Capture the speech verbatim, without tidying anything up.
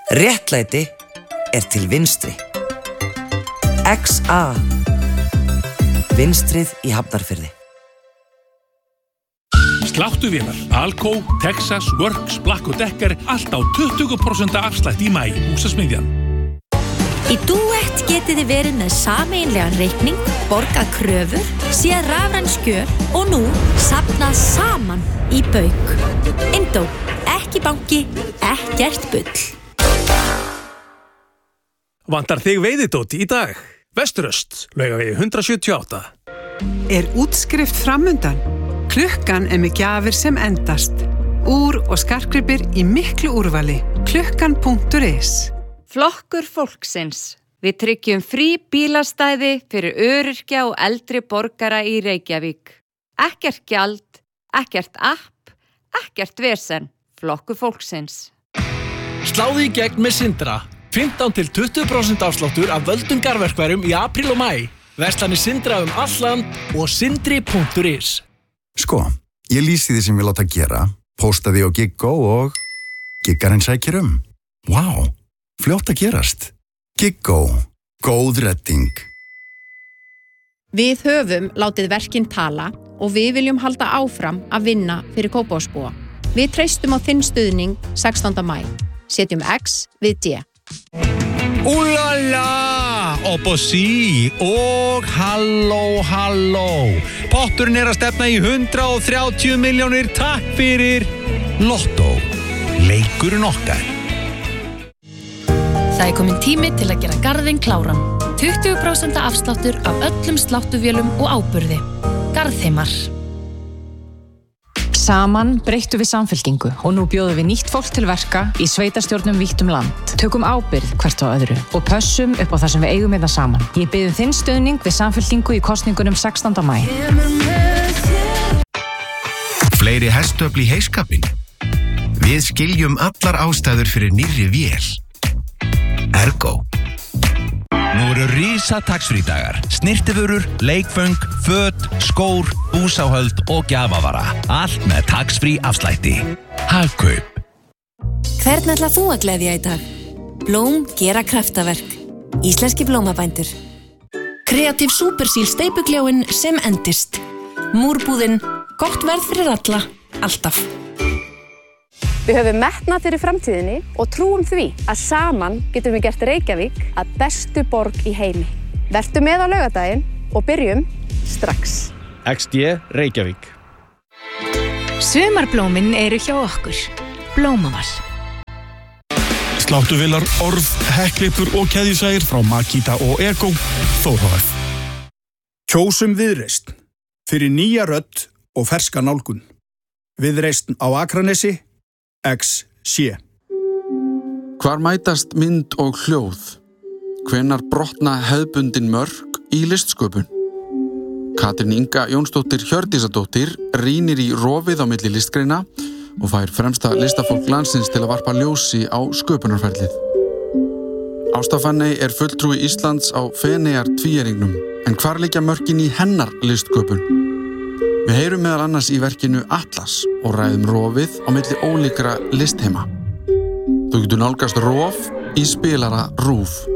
Réttlæti er til vinstri. X A. Vinstrið í Hafnarfirði. Sláttuvélar, Alco, Texas, Works, Black og Decker, allt á tuttugu prósent afslætt í maí, Húsasmiðjan. Í Duett getið þið verið með sameiginlegan reikning, borgað kröfur, séð rafræn skjöl og nú safnað saman í bauk. Indó, ekki banki, ekkert bull. Vantar þig veiðidót í dag? Vesturöst, Laugavegi hundrað sjötíu og átta. Er útskrift framundan? Klukkan er með gjafir sem endast. Úr og skartgripir í miklu úrvali. klukkan punktur is. Flokkur fólksins. Við tryggjum frí bílastæði fyrir öryrkja og eldri borgara í Reykjavík. Ekkert gjald, ekkert app, ekkert vesen. Flokkur fólksins. Sláðu í gegn með Sindra. fimmtán til tuttugu prósent afsláttur af völdum garðverkværum í apríl og maí. Verslanir Sindra um all land og sindri punktur is. Sko, ég lýsi því sem ég láta gera, pósta því á Giggó og giggarinn sækir um. Vá, wow, fljótt að gerast. Giggó, góð redding. Við höfum látið verkin tala og við viljum halda áfram að vinna fyrir Kópavogsbúa. Við treystum á þinn stuðning sextánda maí. Setjum X við D. Úlala, opposí og halló, halló. Potturinn er að stefna í hundrað og þrjátíu milljónir, takk fyrir Lottó, leikurinn okkar. Það er komin tími til að gera garðinn kláran. tuttugu prósent afsláttur af öllum sláttuvélum og áburði. Garðheimar. Saman breyttum við samfylkingu og nú bjóðum við nýtt fólk til verka í sveitarstjórnum vítt um land. Tökum ábyrgð hvert á öðru og pössum upp á það sem við eigum hérna saman. Ég bið um þinn stuðning við samfylkingu í kosningunum sextánda maí. Fleiri hestöfl í heiskapinn. Við skiljum allar ástæður fyrir nýrri vél. Ergo. Nú eru risa taxfrí-dagar. Snirtivörur, leikföng, föt, skór, búsáhöld og gjafavara. Allt með taxfrí afslætti. Hagkaup. Hvern ætlar þú að gleðja í dag? Blóm gera kraftaverk. Íslenski blómabændur. Kreatív Supersíl steypugljáin sem endist. Múrbúðin, gott verð fyrir alla, alltaf. Við höfum metnað fyrir framtíðinni og trúum því að saman getum við gert Reykjavík að bestu borg í heimi. Vertu með á laugardaginn og byrjum strax. X D Reykjavík. Sumarblómin eru hjá okkur. Blómaval. Sláttuvélar, Orð, Hekklipur og keðjusægir frá Makita og Ego, Þórhf. Kjósum Viðreisn. Fyrir nýja rödd og ferska nálgun. Viðreisn á Akranesi. X C. Hvar mætast mynd og hljóð? Hvenær brotna hefðbundin mörk í listsköpun? Katrín Inga Jónsdóttir Hjördísadóttir rýnir í rofið á milli listgreina og fær fremsta listafólk landsins til að varpa ljósi á sköpunarferlið. Ásta Fanney er fulltrúi Íslands á Feneyjar tvíæringnum, en hvar liggja mörkin í hennar listsköpun? Við heyrum meðal annars í verkinu Atlas og ræðum rofið á milli ólíkra listheima. Þú getur nálgast rof í spilara RÚV.